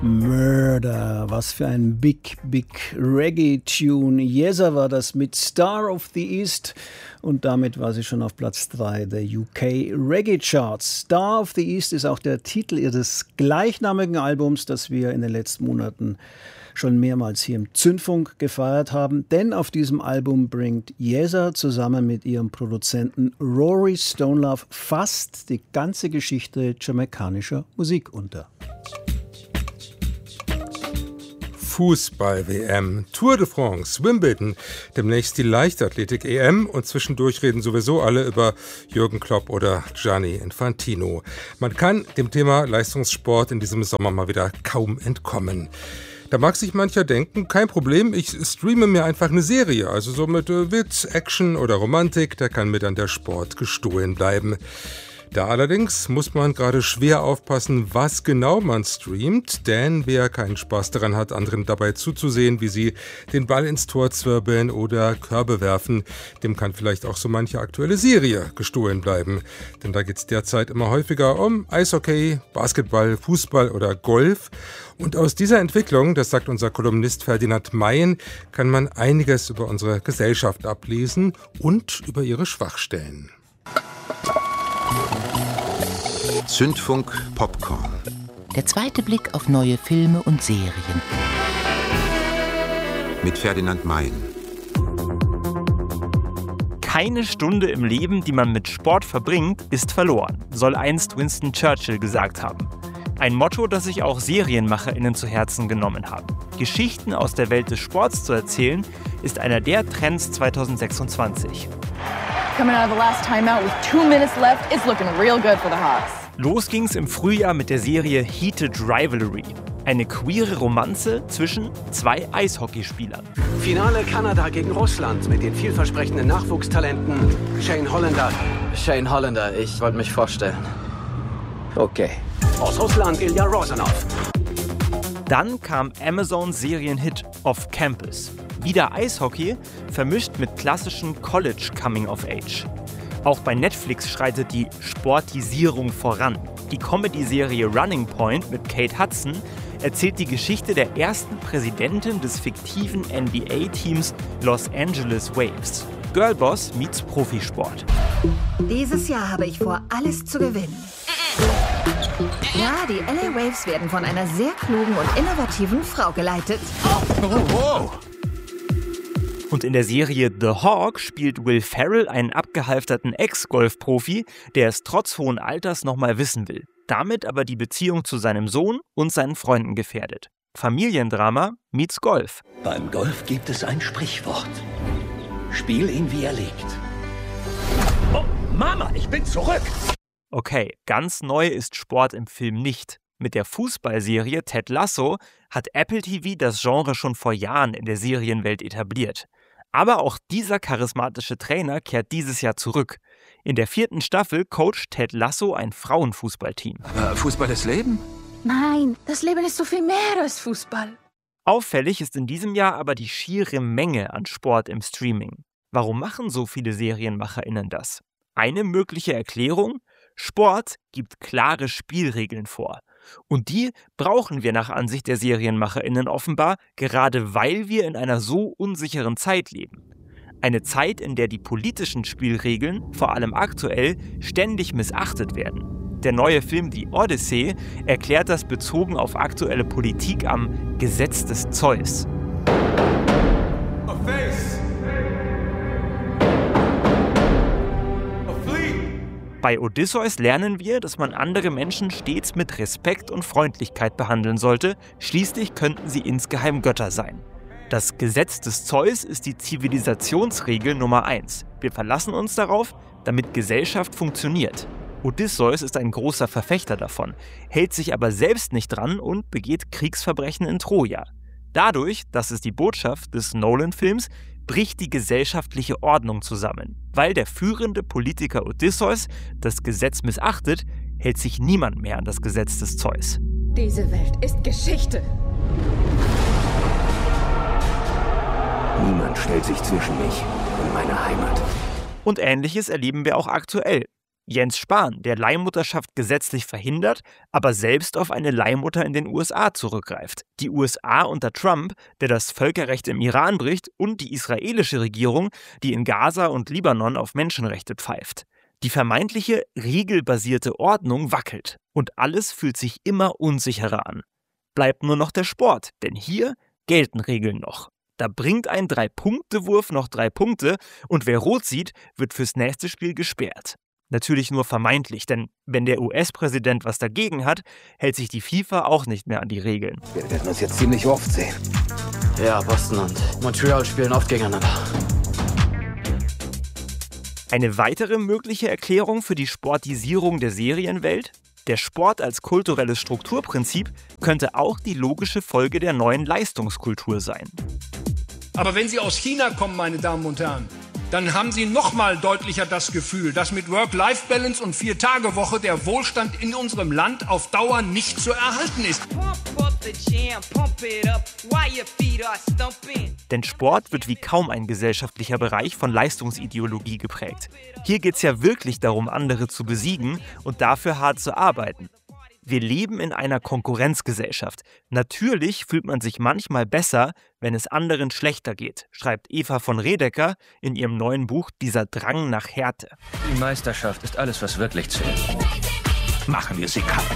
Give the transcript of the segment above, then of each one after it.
Murder, was für ein Big Reggae-Tune. Yeza war das mit Star of the East und damit war sie schon auf Platz 3 der UK Reggae Charts. Star of the East ist auch der Titel ihres gleichnamigen Albums, das wir in den letzten Monaten schon mehrmals hier im Zündfunk gefeiert haben. Denn auf diesem Album bringt Yeza zusammen mit ihrem Produzenten Rory Stonelove fast die ganze Geschichte jamaikanischer Musik unter. Fußball-WM, Tour de France, Wimbledon, demnächst die Leichtathletik-EM und zwischendurch reden sowieso alle über Jürgen Klopp oder Gianni Infantino. Man kann dem Thema Leistungssport in diesem Sommer mal wieder kaum entkommen. Da mag sich mancher denken, kein Problem, ich streame mir einfach eine Serie, also so mit Witz, Action oder Romantik, da kann mir dann der Sport gestohlen bleiben. Da allerdings muss man gerade schwer aufpassen, was genau man streamt, denn wer keinen Spaß daran hat, anderen dabei zuzusehen, wie sie den Ball ins Tor zwirbeln oder Körbe werfen, dem kann vielleicht auch so manche aktuelle Serie gestohlen bleiben. Denn da geht es derzeit immer häufiger um Eishockey, Basketball, Fußball oder Golf. Und aus dieser Entwicklung, das sagt unser Kolumnist Ferdinand Mayen, kann man einiges über unsere Gesellschaft ablesen und über ihre Schwachstellen. Zündfunk Popcorn. Der zweite Blick auf neue Filme und Serien. Mit Ferdinand Mayen. Keine Stunde im Leben, die man mit Sport verbringt, ist verloren, soll einst Winston Churchill gesagt haben. Ein Motto, das sich auch SerienmacherInnen zu Herzen genommen haben. Geschichten aus der Welt des Sports zu erzählen, ist einer der Trends 2026. Coming out of the last timeout with 2 minutes left, it's looking real good for the Hawks. Los ging's im Frühjahr mit der Serie Heated Rivalry. Eine queere Romanze zwischen zwei Eishockeyspielern. Finale Kanada gegen Russland mit den vielversprechenden Nachwuchstalenten Shane Hollander. Shane Hollander, ich wollte mich vorstellen. Okay. Aus Russland Ilya Rozanov. Dann kam Amazons Serienhit Off Campus. Wieder Eishockey, vermischt mit klassischem College Coming of Age. Auch bei Netflix schreitet die Sportisierung voran. Die Comedy-Serie Running Point mit Kate Hudson erzählt die Geschichte der ersten Präsidentin des fiktiven NBA-Teams Los Angeles Waves. Girlboss meets Profisport. Dieses Jahr habe ich vor, alles zu gewinnen. Ja, die LA Waves werden von einer sehr klugen und innovativen Frau geleitet. Und in der Serie The Hawk spielt Will Ferrell einen abgehalfterten Ex-Golfprofi, der es trotz hohen Alters nochmal wissen will. Damit aber die Beziehung zu seinem Sohn und seinen Freunden gefährdet. Familiendrama meets Golf. Beim Golf gibt es ein Sprichwort. Spiel ihn, wie er liegt. Oh, Mama, ich bin zurück! Okay, ganz neu ist Sport im Film nicht. Mit der Fußballserie Ted Lasso hat Apple TV das Genre schon vor Jahren in der Serienwelt etabliert. Aber auch dieser charismatische Trainer kehrt dieses Jahr zurück. In der 4. Staffel coacht Ted Lasso ein Frauenfußballteam. Aber Fußball ist Leben? Nein, das Leben ist so viel mehr als Fußball. Auffällig ist in diesem Jahr aber die schiere Menge an Sport im Streaming. Warum machen so viele SerienmacherInnen das? Eine mögliche Erklärung: Sport gibt klare Spielregeln vor. Und die brauchen wir nach Ansicht der SerienmacherInnen offenbar, gerade weil wir in einer so unsicheren Zeit leben. Eine Zeit, in der die politischen Spielregeln, vor allem aktuell, ständig missachtet werden. Der neue Film The Odyssey erklärt das bezogen auf aktuelle Politik am Gesetz des Zeus. Bei Odysseus lernen wir, dass man andere Menschen stets mit Respekt und Freundlichkeit behandeln sollte, schließlich könnten sie insgeheim Götter sein. Das Gesetz des Zeus ist die Zivilisationsregel Nummer 1. Wir verlassen uns darauf, damit Gesellschaft funktioniert. Odysseus ist ein großer Verfechter davon, hält sich aber selbst nicht dran und begeht Kriegsverbrechen in Troja. Dadurch, das ist die Botschaft des Nolan-Films, bricht die gesellschaftliche Ordnung zusammen. Weil der führende Politiker Odysseus das Gesetz missachtet, hält sich niemand mehr an das Gesetz des Zeus. Diese Welt ist Geschichte. Niemand stellt sich zwischen mich und meine Heimat. Und Ähnliches erleben wir auch aktuell. Jens Spahn, der Leihmutterschaft gesetzlich verhindert, aber selbst auf eine Leihmutter in den USA zurückgreift. Die USA unter Trump, der das Völkerrecht im Iran bricht, und die israelische Regierung, die in Gaza und Libanon auf Menschenrechte pfeift. Die vermeintliche regelbasierte Ordnung wackelt und alles fühlt sich immer unsicherer an. Bleibt nur noch der Sport, denn hier gelten Regeln noch. Da bringt ein 3-Punkte-Wurf noch 3 Punkte und wer rot sieht, wird fürs nächste Spiel gesperrt. Natürlich nur vermeintlich, denn wenn der US-Präsident was dagegen hat, hält sich die FIFA auch nicht mehr an die Regeln. Wir werden uns jetzt ziemlich oft sehen. Ja, Boston und Montreal spielen oft gegeneinander. Eine weitere mögliche Erklärung für die Sportisierung der Serienwelt? Der Sport als kulturelles Strukturprinzip könnte auch die logische Folge der neuen Leistungskultur sein. Aber wenn Sie aus China kommen, meine Damen und Herren, dann haben Sie noch mal deutlicher das Gefühl, dass mit Work-Life-Balance und 4-Tage-Woche der Wohlstand in unserem Land auf Dauer nicht zu erhalten ist. Denn Sport wird wie kaum ein gesellschaftlicher Bereich von Leistungsideologie geprägt. Hier geht es ja wirklich darum, andere zu besiegen und dafür hart zu arbeiten. Wir leben in einer Konkurrenzgesellschaft. Natürlich fühlt man sich manchmal besser, wenn es anderen schlechter geht, schreibt Eva von Redeker in ihrem neuen Buch Dieser Drang nach Härte. Die Meisterschaft ist alles, was wirklich zählt. Machen wir sie kalt.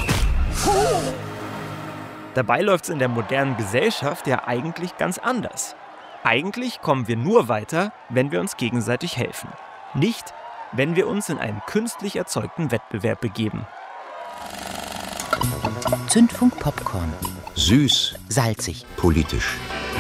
Dabei läuft es in der modernen Gesellschaft ja eigentlich ganz anders. Eigentlich kommen wir nur weiter, wenn wir uns gegenseitig helfen. Nicht, wenn wir uns in einen künstlich erzeugten Wettbewerb begeben. Zündfunk Popcorn. Süß, Salzig, politisch.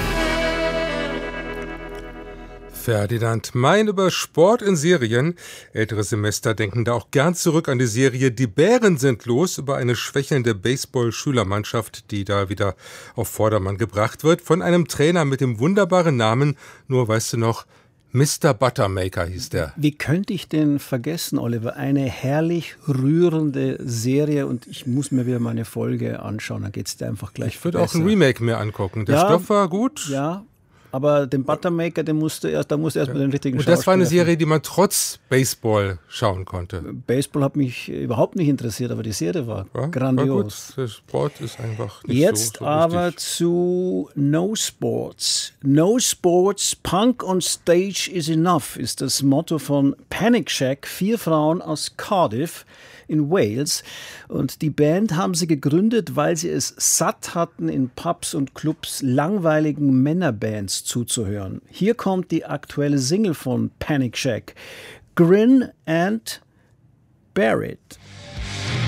Ferdinand Mein über Sport in Serien. Ältere Semester denken da auch gern zurück an die Serie Die Bären sind los, über eine schwächelnde Baseball-Schülermannschaft, die da wieder auf Vordermann gebracht wird, von einem Trainer mit dem wunderbaren Namen, nur weißt du noch, Mr. Buttermaker hieß der. Wie könnte ich denn vergessen, Oliver? Eine herrlich rührende Serie und ich muss mir wieder mal eine Folge anschauen, dann geht es dir einfach gleich Ich würde auch ein Remake mir angucken. Der Stoff war gut. Ja, aber den Buttermaker, da musst du erst mal den richtigen Und das war eine Serie, die man trotz Baseball schauen konnte. Baseball hat mich überhaupt nicht interessiert, aber die Serie war grandios. War gut. Der Sport ist einfach nicht Jetzt so aber wichtig. zu No Sports. No Sports, Punk on Stage is enough ist das Motto von Panic Shack, 4 Frauen aus Cardiff in Wales. Und die Band haben sie gegründet, weil sie es satt hatten, in Pubs und Clubs langweiligen Männerbands zuzuhören. Hier kommt die aktuelle Single von Panic Shack, Grin and Bear It.